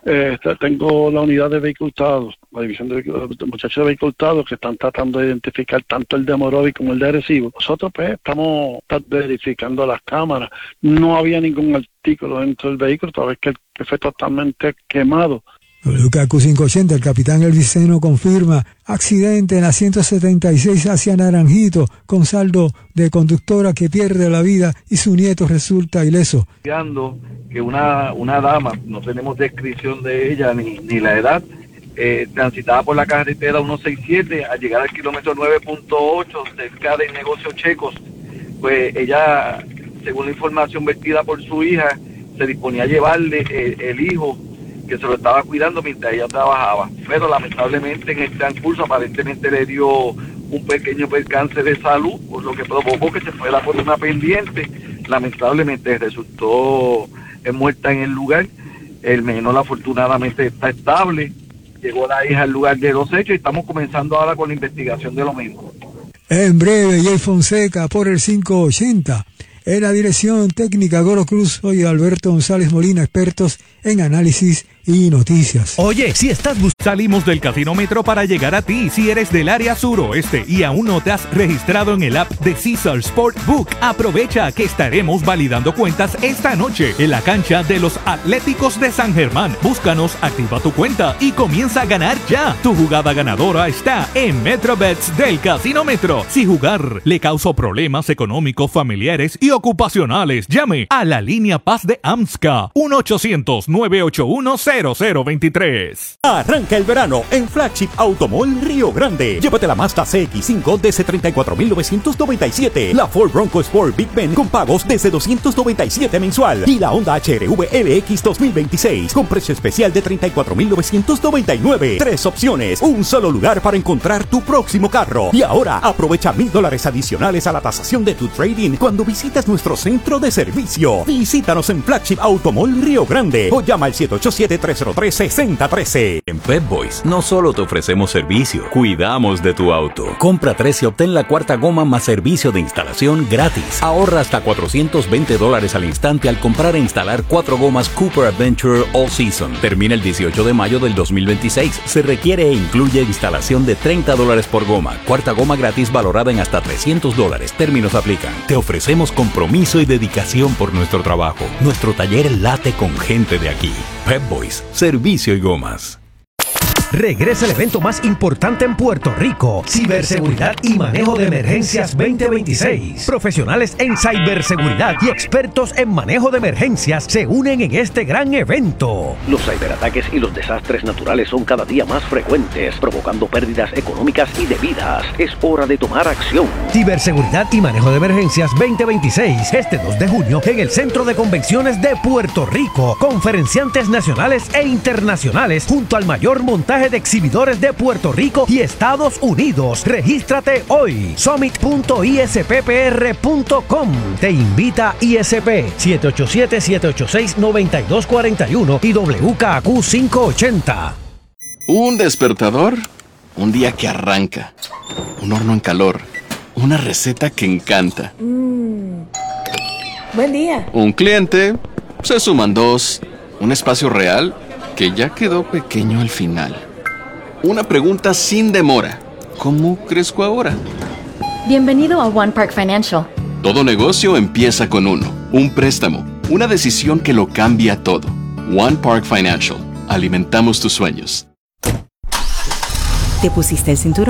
tengo la unidad de vehículos hurtados, la división de muchachos de vehículos hurtados que están tratando de identificar tanto el de Morovis como el de Arecibo. Nosotros pues estamos verificando las cámaras. No había ningún artículo dentro del vehículo, toda vez que fue totalmente quemado. WKQ 580, el capitán Elviseno confirma accidente en la 176 hacia Naranjito con saldo de conductora que pierde la vida y su nieto resulta ileso. Que una dama, no tenemos descripción de ella ni la edad, transitaba por la carretera 167 al llegar al kilómetro 9.8 cerca del negocio Checos, pues ella, según la información vertida por su hija, se disponía a llevarle el hijo que se lo estaba cuidando mientras ella trabajaba, pero lamentablemente en el transcurso aparentemente le dio un pequeño percance de salud, por lo que provocó que se fuera por una pendiente. Lamentablemente resultó muerta en el lugar. El menor afortunadamente está estable. Llegó la hija al lugar de los hechos y estamos comenzando ahora con la investigación de lo mismo. En breve, Jay Fonseca por el 580. En la dirección técnica, Goro Cruz, soy Alberto González Molina, expertos en análisis y noticias. Oye, si estás salimos del Casino Metro para llegar a ti. Si eres del área suroeste y aún no te has registrado en el app de Caesar Sportbook, aprovecha que estaremos validando cuentas esta noche en la cancha de los Atléticos de San Germán. Búscanos, activa tu cuenta y comienza a ganar ya. Tu jugada ganadora está en MetroBets del Casino Metro. Si jugar le causó problemas económicos, familiares y ocupacionales, llame a la línea Paz de AMSCA 1-800-981-0023. Arranca el verano en Flagship Automall Río Grande. Llévate la Mazda CX-5 desde $34,997, la Ford Bronco Sport Big Ben con pagos desde $297 mensual y la Honda HR-V LX 2026 con precio especial de $34,999. 3 opciones, un solo lugar para encontrar tu próximo carro. Y ahora aprovecha $1,000 adicionales a la tasación de tu trading cuando visitas nuestro centro de servicio. Visítanos en Flagship Automall Río Grande o llama al 787-303-6013. En Pep Boys no solo te ofrecemos servicio, cuidamos de tu auto. Compra 3 y obtén la 4ª goma más servicio de instalación gratis. Ahorra hasta $420 al instante al comprar e instalar 4 gomas Cooper Adventure All Season. Termina el 18 de mayo del 2026. Se requiere e incluye instalación de $30 por goma. 4ª goma gratis valorada en hasta $300. Términos aplican. Te ofrecemos compromiso y dedicación por nuestro trabajo. Nuestro taller late con gente de aquí. Pep Boys, servicio y gomas. Regresa el evento más importante en Puerto Rico, Ciberseguridad y Manejo de Emergencias 2026. Profesionales en ciberseguridad y expertos en manejo de emergencias se unen en este gran evento. Los ciberataques y los desastres naturales son cada día más frecuentes, provocando pérdidas económicas y de vidas. Es hora de tomar acción. Ciberseguridad y Manejo de Emergencias 2026, este 2 de junio en el Centro de Convenciones de Puerto Rico. Conferenciantes nacionales e internacionales junto al mayor montaje de exhibidores de Puerto Rico y Estados Unidos. Regístrate hoy. Summit.isppr.com. Te invita ISP 787-786-9241 y WKQ 580. Un despertador, un día que arranca, un horno en calor, una receta que encanta. Buen día. Un cliente, se suman dos, un espacio real que ya quedó pequeño al final. Una pregunta sin demora, ¿cómo crezco ahora? Bienvenido a One Park Financial. Todo negocio empieza con uno, un préstamo, una decisión que lo cambia todo. One Park Financial, alimentamos tus sueños. ¿Te pusiste el cinturón?